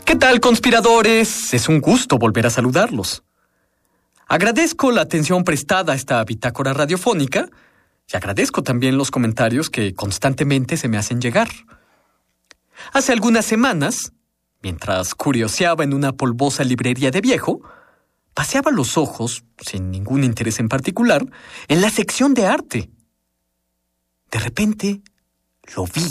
¿Qué tal, conspiradores? Es un gusto volver a saludarlos. Agradezco la atención prestada a esta bitácora radiofónica y agradezco también los comentarios que constantemente se me hacen llegar. Hace algunas semanas, mientras curioseaba en una polvosa librería de viejo, paseaba los ojos, sin ningún interés en particular, en la sección de arte. De repente, lo vi.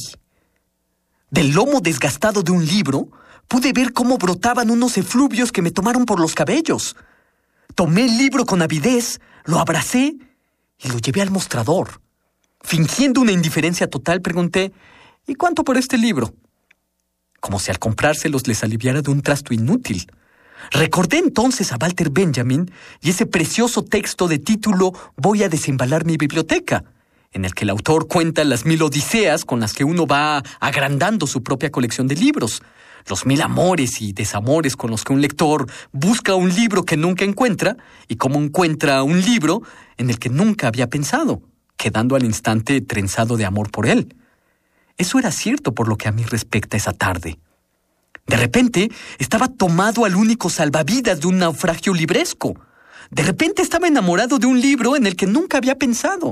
Del lomo desgastado de un libro, pude ver cómo brotaban unos efluvios que me tomaron por los cabellos. Tomé el libro con avidez, lo abracé y lo llevé al mostrador. Fingiendo una indiferencia total, pregunté, ¿y cuánto por este libro? Como si al comprárselos les aliviara de un trasto inútil. Recordé entonces a Walter Benjamin y ese precioso texto de título Voy a desembalar mi biblioteca, en el que el autor cuenta las 1000 odiseas con las que uno va agrandando su propia colección de libros, los 1000 amores y desamores con los que un lector busca un libro que nunca encuentra y cómo encuentra un libro en el que nunca había pensado, quedando al instante trenzado de amor por él. Eso era cierto por lo que a mí respecta esa tarde. De repente, estaba tomado al único salvavidas de un naufragio libresco. De repente estaba enamorado de un libro en el que nunca había pensado.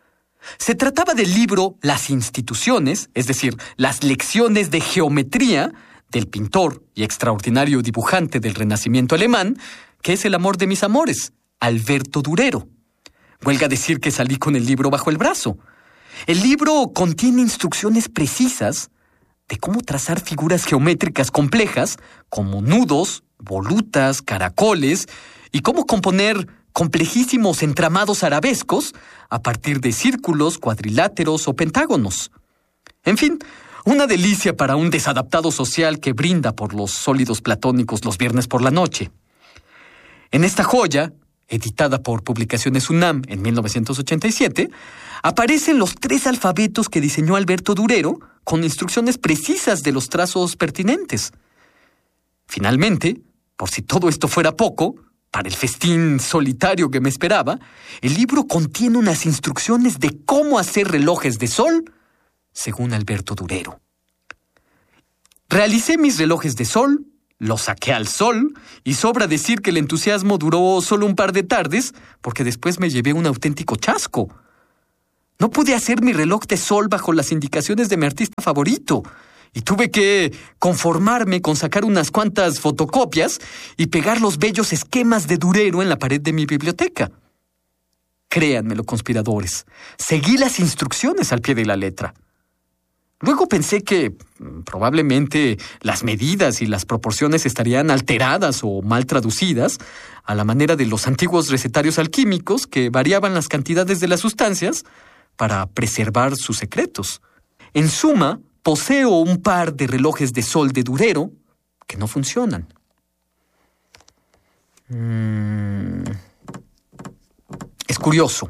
Se trataba del libro Las instituciones, es decir, las lecciones de geometría del pintor y extraordinario dibujante del Renacimiento alemán, que es el amor de mis amores, Alberto Durero. Huelga decir que salí con el libro bajo el brazo. El libro contiene instrucciones precisas de cómo trazar figuras geométricas complejas, como nudos, volutas, caracoles, y cómo componer complejísimos entramados arabescos a partir de círculos, cuadriláteros o pentágonos. En fin, una delicia para un desadaptado social que brinda por los sólidos platónicos los viernes por la noche. En esta joya, editada por Publicaciones UNAM en 1987, aparecen los 3 alfabetos que diseñó Alberto Durero con instrucciones precisas de los trazos pertinentes. Finalmente, por si todo esto fuera poco, para el festín solitario que me esperaba, el libro contiene unas instrucciones de cómo hacer relojes de sol, según Alberto Durero. Realicé mis relojes de sol, los saqué al sol, y sobra decir que el entusiasmo duró solo un par de tardes, porque después me llevé un auténtico chasco. No pude hacer mi reloj de sol bajo las indicaciones de mi artista favorito, y tuve que conformarme con sacar unas cuantas fotocopias y pegar los bellos esquemas de Durero en la pared de mi biblioteca. Créanmelo, conspiradores, seguí las instrucciones al pie de la letra. Luego pensé que probablemente las medidas y las proporciones estarían alteradas o mal traducidas, a la manera de los antiguos recetarios alquímicos que variaban las cantidades de las sustancias para preservar sus secretos. En suma, poseo un par de relojes de sol de Durero que no funcionan. Es curioso.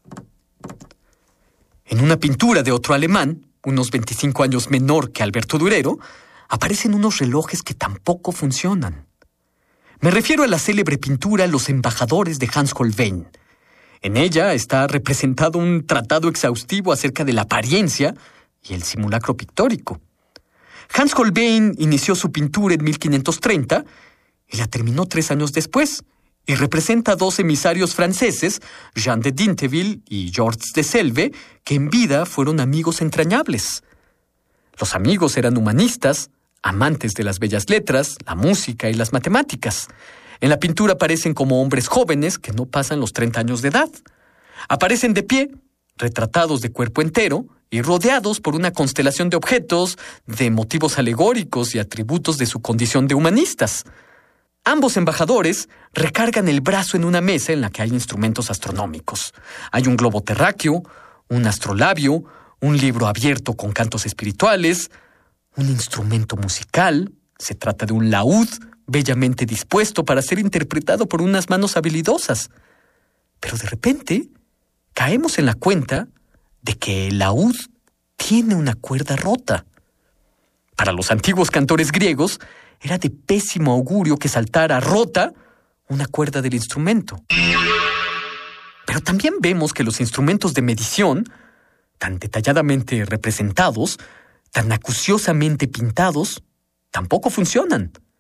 En una pintura de otro alemán, unos 25 años menor que Alberto Durero, aparecen unos relojes que tampoco funcionan. Me refiero a la célebre pintura Los embajadores de Hans Holbein. En ella está representado un tratado exhaustivo acerca de la apariencia y el simulacro pictórico. Hans Holbein inició su pintura en 1530 y la terminó 3 años después, y representa a 2 emisarios franceses, Jean de Dinteville y Georges de Selve, que en vida fueron amigos entrañables. Los amigos eran humanistas, amantes de las bellas letras, la música y las matemáticas. En la pintura aparecen como hombres jóvenes que no pasan los 30 años de edad. Aparecen de pie, retratados de cuerpo entero y rodeados por una constelación de objetos, de motivos alegóricos y atributos de su condición de humanistas. Ambos embajadores recargan el brazo en una mesa en la que hay instrumentos astronómicos. Hay un globo terráqueo, un astrolabio, un libro abierto con cantos espirituales, un instrumento musical. Se trata de un laúd bellamente dispuesto para ser interpretado por unas manos habilidosas. Pero de repente caemos en la cuenta de que el laúd tiene una cuerda rota. Para los antiguos cantores griegos, era de pésimo augurio que saltara rota una cuerda del instrumento. Pero también vemos que los instrumentos de medición, tan detalladamente representados, tan acuciosamente pintados, tampoco funcionan.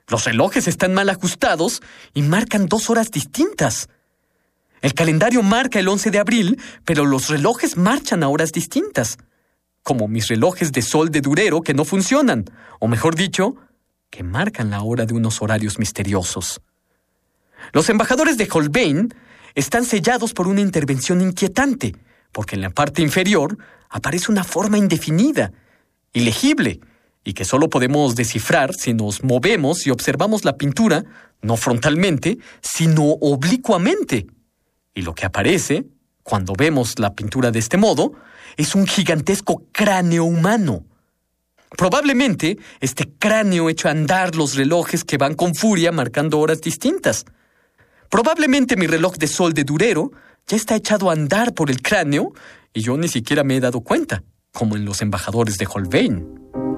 Los relojes están mal ajustados y marcan 2 horas distintas. El calendario marca el 11 de abril, pero los relojes marchan a horas distintas. Como mis relojes de sol de Durero que no funcionan, o mejor dicho, que marcan la hora de unos horarios misteriosos. Los embajadores de Holbein están sellados por una intervención inquietante, porque en la parte inferior aparece una forma indefinida, ilegible, y que solo podemos descifrar si nos movemos y observamos la pintura, no frontalmente, sino oblicuamente. Y lo que aparece, cuando vemos la pintura de este modo, es un gigantesco cráneo humano. Probablemente este cráneo echa a andar los relojes que van con furia marcando horas distintas. Probablemente mi reloj de sol de Durero ya está echado a andar por el cráneo y yo ni siquiera me he dado cuenta, como en los embajadores de Holbein.